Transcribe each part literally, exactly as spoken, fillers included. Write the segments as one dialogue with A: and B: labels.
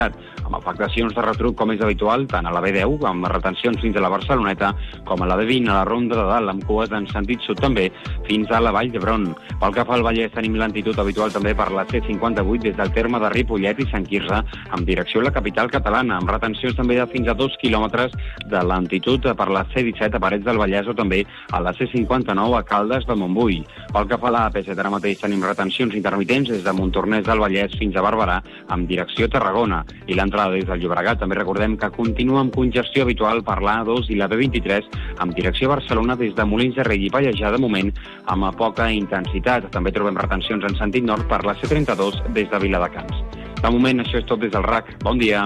A: amb afectacions de retruc com és habitual, tant a la B deu, amb retencions fins a la Barceloneta, com a la B vint, a la Ronda de Dalt, amb cues en sentit sud també, fins a la Vall d'Hebron. Pel que fa al Vallès, tenim lentitud habitual també per la C cinquanta-vuit des del terme de Ripollet i Sant Quirze, amb direcció a la capital catalana, amb retencions també de fins a dos quilòmetres de lentitud per la C disset a Parets del Vallès o també a la C cinquanta-nou a Caldes de Montbui. Pel que fa a la A P set, ara mateix tenim retencions intermitents des de Montornès del Vallès fins a Barberà, amb direcció a Tarragona. I l'entrada des del Llobregat també recordem que continua amb congestió habitual per l'A dos i la B vint-i-tres amb direcció a Barcelona des de Molins de Rei i Pallejà, de moment amb poca intensitat. També trobem retencions en sentit nord per la C trenta-dos des de Viladecans. De moment això és tot des del R A C. Bon dia.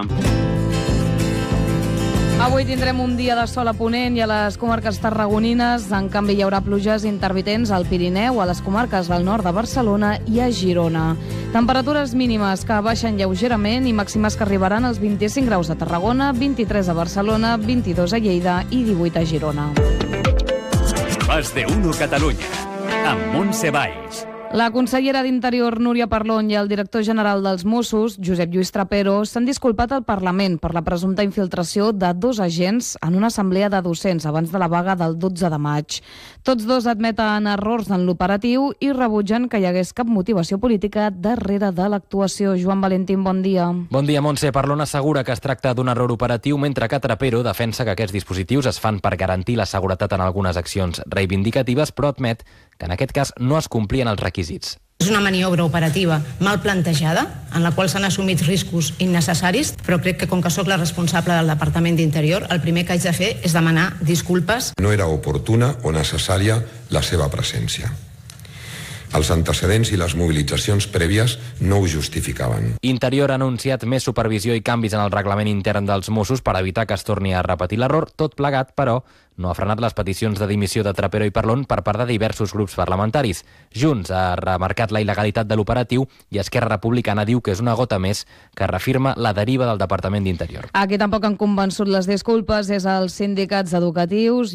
B: Avui tindrem un dia de sol a Ponent i a les comarques tarragonines. En canvi, hi haurà pluges intermitents al Pirineu, a les comarques del nord de Barcelona i a Girona. Temperatures mínimes que baixen lleugerament i màximes que arribaran als vint-i-cinc graus a Tarragona, vint-i-tres a Barcelona, vint-i-dos a Lleida i divuit a Girona.
C: Más de uno Catalunya, amb Montse Valls.
B: La consellera d'Interior, Núria Parlon, i el director general dels Mossos, Josep Lluís Trapero, s'han disculpat al Parlament per la presumpta infiltració de dos agents en una assemblea de docents abans de la vaga del dotze de maig. Tots dos admeten errors en l'operatiu i rebutgen que hi hagués cap motivació política darrere de l'actuació. Joan Valentín, bon dia.
D: Bon dia, Montse. Parlon assegura que es tracta d'un error operatiu, mentre que Trapero defensa que aquests dispositius es fan per garantir la seguretat en algunes accions reivindicatives, però admet que en aquest cas no es complien els requisits.
E: És una maniobra operativa mal plantejada, en la qual s'han assumit riscos innecessaris, però crec que com que sóc la responsable del Departament d'Interior, el primer que haig de fer és demanar disculpes.
F: No era oportuna o necessària la seva presència. Els antecedents i les mobilitzacions prèvies no ho justificaven.
D: Interior ha anunciat més supervisió i canvis en el reglament intern dels Mossos per evitar que es torni a repetir l'error. Tot plegat, però, no ha frenat les peticions de dimissió de Trapero i Parlon per part de diversos grups parlamentaris. Junts ha remarcat la il·legalitat de l'operatiu i Esquerra Republicana diu que és una gota més que reafirma la deriva del Departament d'Interior.
B: Aquí tampoc han convençut les disculpes és als sindicats educatius.